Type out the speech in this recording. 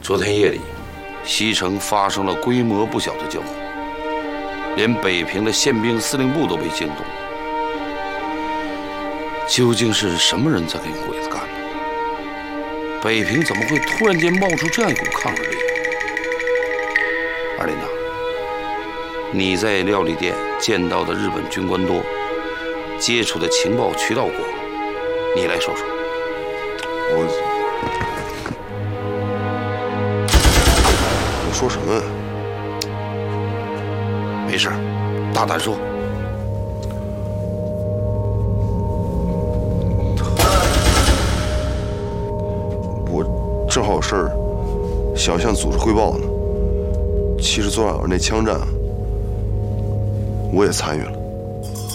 昨天夜里，西城发生了规模不小的交火，连北平的宪兵司令部都被惊动了。究竟是什么人在跟鬼子干呢？北平怎么会突然间冒出这样一股抗日力量？二连长，你在料理店见到的日本军官多，接触的情报渠道广，你来说说。 我说什么呀？ 没事，大胆说。 我正好有事儿，想向组织汇报呢。其实昨晚上那枪战，我也参与了。